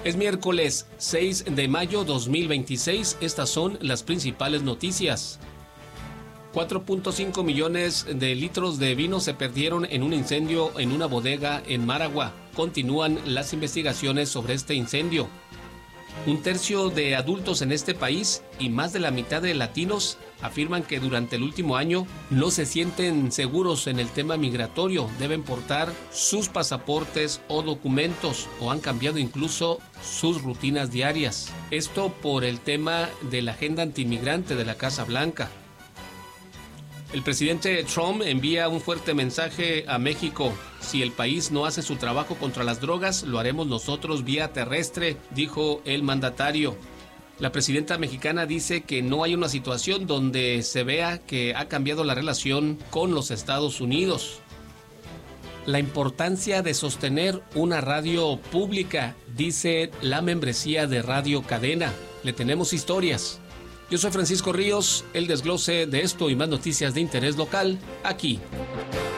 Es miércoles 6 de mayo 2026. Estas son las principales noticias. 4.5 millones de litros de vino se perdieron en un incendio en una bodega en Managua. Continúan las investigaciones sobre este incendio. Un tercio de adultos en este país y más de la mitad de latinos afirman que durante el último año no se sienten seguros en el tema migratorio. Deben portar sus pasaportes o documentos o han cambiado incluso sus rutinas diarias. Esto por el tema de la agenda antimigrante de la Casa Blanca. El presidente Trump envía un fuerte mensaje a México. Si el país no hace su trabajo contra las drogas, lo haremos nosotros vía terrestre, dijo el mandatario. La presidenta mexicana dice que no hay una situación donde se vea que ha cambiado la relación con los Estados Unidos. La importancia de sostener una radio pública, dice la membresía de Radio Cadena. Le tenemos historias. Yo soy Francisco Ríos, el desglose de esto y más noticias de interés local, aquí.